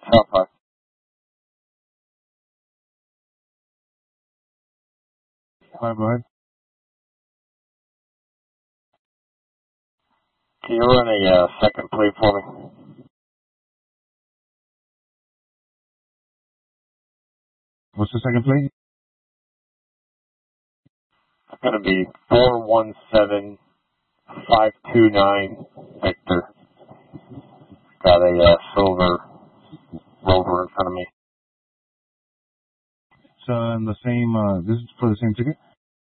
South 5. All right, go ahead. Can you run a second plate for me? What's the second plate? It's going to be 417529 Victor. Got a silver Rover in front of me. It's in the same, this is for the same ticket?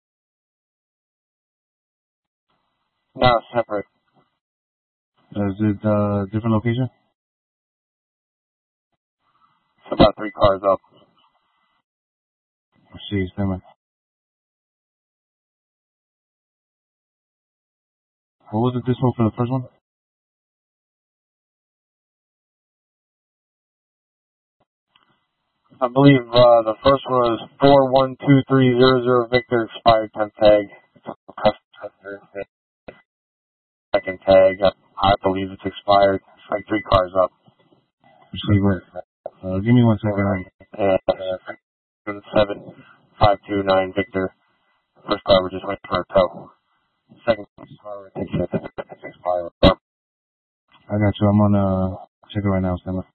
No, separate. Is it different location? It's about 3 cars up. See, stand by. What was the decimal for the first one? I believe the first one was 412300 Victor, expired 10 tag. Customer. Second tag, I believe it's expired. It's like 3 cars up. Receiver. Give me 1 second. 7529 Victor. First car, we're just waiting for a tow. Second car, we're taking it. It's expired. I got you. I'm on check it right now, stand by.